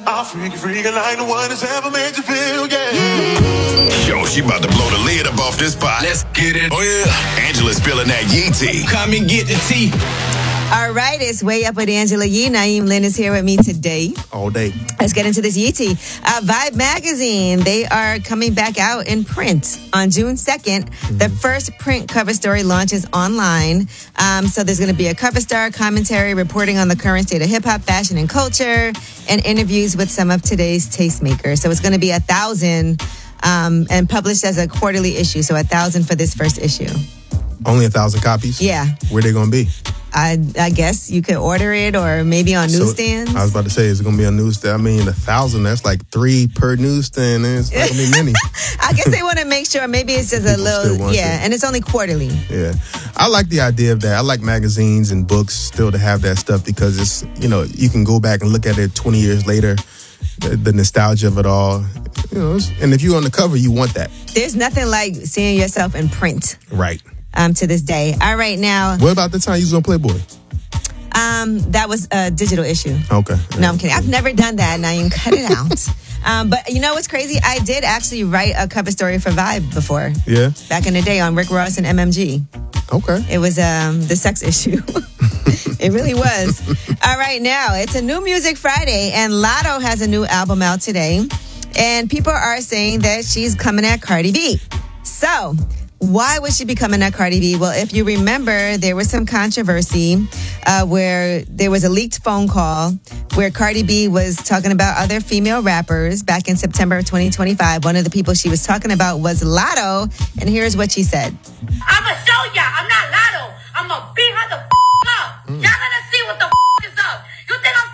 I'll freak like no one has ever made you feel, yeah. Yo, she about to blow the lid up off this pot. Let's get it. Oh, yeah. Angela's spilling that Yee tea. Come and get the tea. All right, it's Way Up with Angela Yee. Naeem Lynn is here with me today. All day. Let's get into this Yee tea. Vibe Magazine, they are coming back out in print on June 2nd. Mm-hmm. The first print cover story launches online. So there's going to be a cover star commentary reporting on the current state of hip-hop, fashion, and culture, and interviews with some of today's tastemakers. So it's going to be 1,000 and published as a quarterly issue. So 1,000 for this first issue. Only 1,000 copies? Yeah. Where they going to be? I guess you could order it or maybe on newsstands. I was about to say, is it going to be on newsstand? I mean, 1,000, that's like 3 per newsstand. It's not going to be many. I guess they want to make sure. Maybe it's just a little, and it's only quarterly. Yeah. I like the idea of that. I like magazines and books still to have that stuff because it's, you can go back and look at it 20 years later, the nostalgia of it all. And if you're on the cover, you want that. There's nothing like seeing yourself in print. Right. To this day. All right, now. What about the time you was on Playboy? That was a digital issue. Okay. No, I'm kidding. I've never done that. Now you can cut it out. But you know what's crazy? I did actually write a cover story for Vibe before. Yeah. Back in the day on Rick Ross and MMG. Okay. It was the sex issue. It really was. All right, now it's a new Music Friday, and Latto has a new album out today, and people are saying that she's coming at Cardi B. So, why would she be coming at Cardi B? Well, if you remember, there was some controversy where there was a leaked phone call where Cardi B was talking about other female rappers back in September of 2025. One of the people she was talking about was Latto, and here's what she said. I'ma show ya, I'm not Latto. I'ma beat her the up. Y'all gonna see what the is up. You think I'm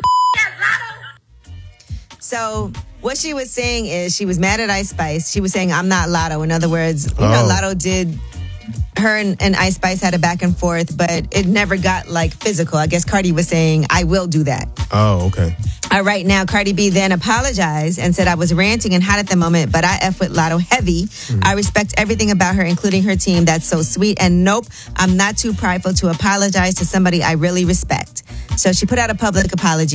Latto? So what she was saying is she was mad at Ice Spice. She was saying, I'm not Latto. In other words, Latto did, her and Ice Spice had a back and forth, but it never got physical. I guess Cardi was saying, I will do that. Oh, okay. All right, now Cardi B then apologized and said, I was ranting and hot at the moment, but I F with Latto heavy. I respect everything about her, including her team. That's so sweet. And nope, I'm not too prideful to apologize to somebody I really respect. So she put out a public apology.